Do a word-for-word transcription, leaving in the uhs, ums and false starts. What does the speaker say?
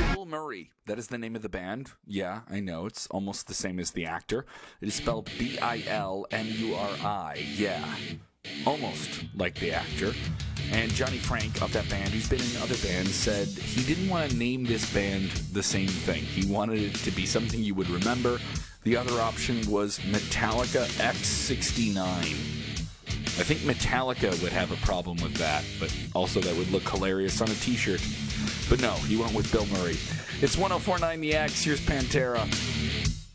Bill Murray. That is the name of the band. Yeah, I know. It's almost the same as the actor. It is spelled B I L M U R I. Yeah. Almost like the actor. And Johnny Frank of that band, who's been in other bands, said he didn't want to name this band the same thing. He wanted it to be something you would remember. The other option was Metallica X sixty-nine. I think Metallica would have a problem with that, but also that would look hilarious on a t-shirt. But no, he went with Bill Murray. It's one oh four point nine The X. Here's Pantera.